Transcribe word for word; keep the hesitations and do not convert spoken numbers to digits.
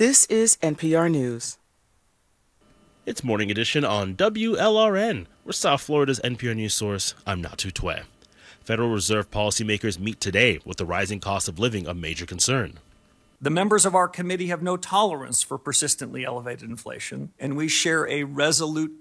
This is N P R News. It's Morning Edition on W L R N. We're South Florida's N P R News source. I'm Natu Twe. Federal Reserve policymakers meet today with the rising cost of living a major concern. The members of our committee have no tolerance for persistently elevated inflation, and we share a resolute